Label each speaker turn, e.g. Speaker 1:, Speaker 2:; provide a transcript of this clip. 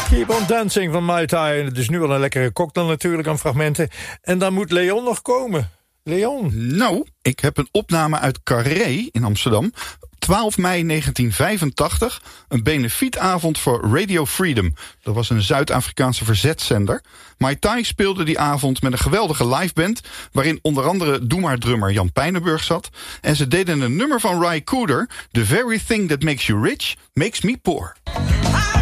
Speaker 1: Keep on Dancing van Mai Tai. En het is nu al een lekkere cocktail natuurlijk aan fragmenten. En dan moet Leon nog komen. Leon?
Speaker 2: Nou, ik heb een opname uit Carré in Amsterdam. 12 mei 1985, een benefietavond voor Radio Freedom. Dat was een Zuid-Afrikaanse verzetszender. Mai Tai speelde die avond met een geweldige liveband, waarin onder andere Doe maar drummer Jan Pijnenburg zat. En ze deden een nummer van Ry Cooder, The Very Thing That Makes You Rich, Makes Me Poor.